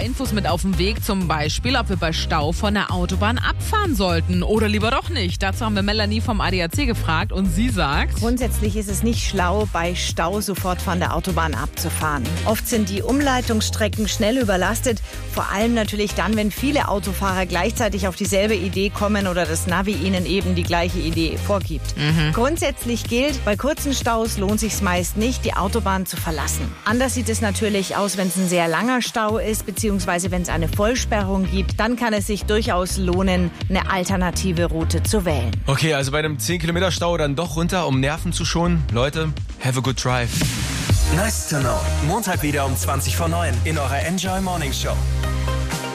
paar Infos mit auf den Weg, zum Beispiel, ob wir bei Stau von der Autobahn abfahren sollten oder lieber doch nicht. Dazu haben wir Melanie vom ADAC gefragt und sie sagt: Grundsätzlich ist es nicht schlau, bei Stau sofort von der Autobahn abzufahren. Oft sind die Umleitungsstrecken schnell überlastet, vor allem natürlich dann, wenn viele Autofahrer gleichzeitig auf dieselbe Idee kommen oder das Navi ihnen eben die gleiche Idee vorgibt. Grundsätzlich gilt, bei kurzen Staus lohnt es sich meist nicht, die Autobahn zu verlassen. Anders sieht es natürlich aus, wenn es ein sehr langer Stau ist, beziehungsweise wenn es eine Vollsperrung gibt, dann kann es sich durchaus lohnen, eine alternative Route zu wählen. Okay, also bei einem 10-Kilometer-Stau dann doch runter, um Nerven zu schonen. Leute, have a good drive. Nice to know. Montag wieder um 20 vor 9 in eurer Enjoy Morning Show.